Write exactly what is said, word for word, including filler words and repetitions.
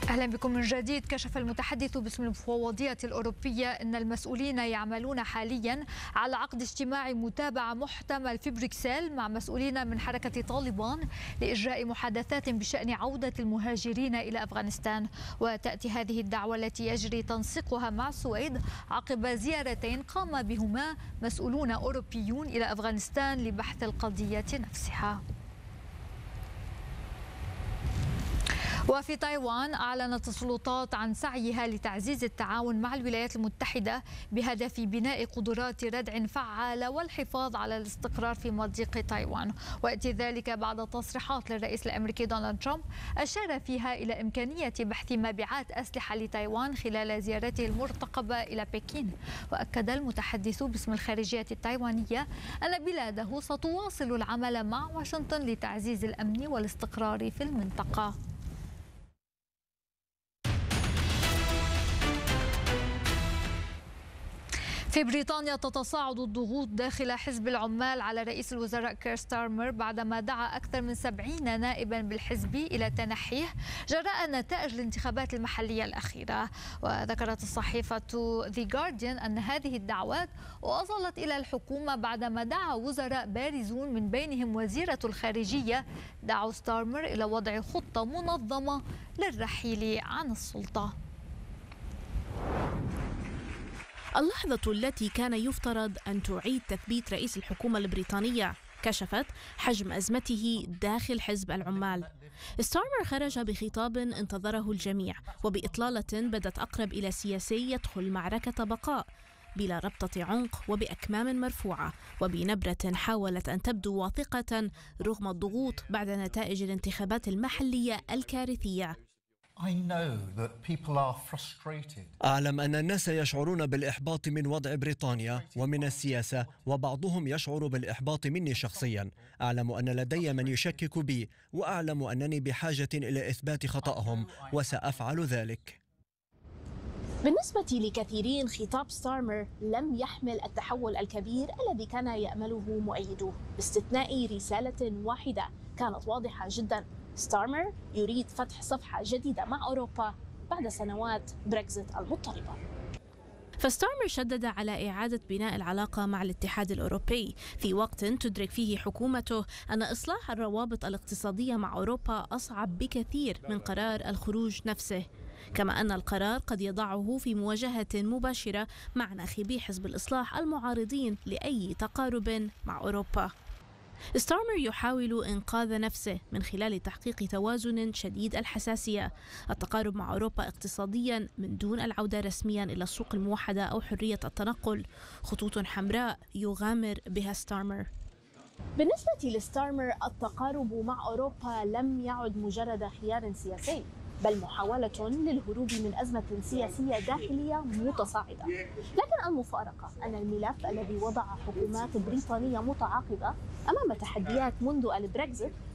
أهلا بكم من جديد. كشف المتحدث باسم المفوضية الأوروبية أن المسؤولين يعملون حاليا على عقد اجتماع متابعة محتمل في بروكسل مع مسؤولين من حركة طالبان لإجراء محادثات بشأن عودة المهاجرين إلى أفغانستان. وتأتي هذه الدعوة التي يجري تنسيقها مع السويد عقب زيارتين قام بهما مسؤولون أوروبيون إلى أفغانستان لبحث القضية نفسها. وفي تايوان أعلنت السلطات عن سعيها لتعزيز التعاون مع الولايات المتحدة بهدف بناء قدرات ردع فعالة والحفاظ على الاستقرار في مضيق تايوان. ويأتي ذلك بعد تصريحات للرئيس الأمريكي دونالد ترامب أشار فيها إلى إمكانية بحث مبيعات أسلحة لتايوان خلال زيارته المرتقبة إلى بكين. وأكد المتحدث باسم الخارجية التايوانية أن بلاده ستواصل العمل مع واشنطن لتعزيز الأمن والاستقرار في المنطقة. في بريطانيا تتصاعد الضغوط داخل حزب العمال على رئيس الوزراء كير ستارمر بعدما دعا أكثر من سبعين نائبا بالحزب إلى تنحيه جراء نتائج الانتخابات المحلية الأخيرة. وذكرت الصحيفة The Guardian أن هذه الدعوات وصلت إلى الحكومة بعدما دعا وزراء بارزون من بينهم وزيرة الخارجية دعوا ستارمر إلى وضع خطة منظمة للرحيل عن السلطة. اللحظة التي كان يفترض أن تعيد تثبيت رئيس الحكومة البريطانية كشفت حجم أزمته داخل حزب العمال. ستارمر خرج بخطاب انتظره الجميع وبإطلالة بدت أقرب إلى سياسي يدخل معركة بقاء بلا ربطة عنق وبأكمام مرفوعة وبنبرة حاولت أن تبدو واثقة رغم الضغوط بعد نتائج الانتخابات المحلية الكارثية. أعلم أن الناس يشعرون بالإحباط من وضع بريطانيا ومن السياسة، وبعضهم يشعر بالإحباط مني شخصيا. أعلم أن لدي من يشكك بي، وأعلم أنني بحاجة إلى إثبات خطأهم، وسأفعل ذلك. بالنسبة لكثيرين خطاب ستارمر لم يحمل التحول الكبير الذي كان يأمله مؤيدوه، باستثناء رسالة واحدة كانت واضحة جدا: ستارمر يريد فتح صفحة جديدة مع أوروبا بعد سنوات بريكزيت المضطربة. فستارمر شدد على إعادة بناء العلاقة مع الاتحاد الأوروبي في وقت تدرك فيه حكومته أن إصلاح الروابط الاقتصادية مع أوروبا أصعب بكثير من قرار الخروج نفسه، كما أن القرار قد يضعه في مواجهة مباشرة مع ناخبي حزب الإصلاح المعارضين لأي تقارب مع أوروبا. ستارمر يحاول إنقاذ نفسه من خلال تحقيق توازن شديد الحساسية: التقارب مع أوروبا اقتصاديا من دون العودة رسميا إلى السوق الموحدة أو حرية التنقل، خطوط حمراء يغامر بها ستارمر. بالنسبة لستارمر التقارب مع أوروبا لم يعد مجرد خيار سياسي، بل محاولة للهروب من أزمة سياسية داخلية متصاعدة. لكن المفارقة أن الملف الذي وضع حكومات بريطانية متعاقبة أمام تحديات منذ البريكزيت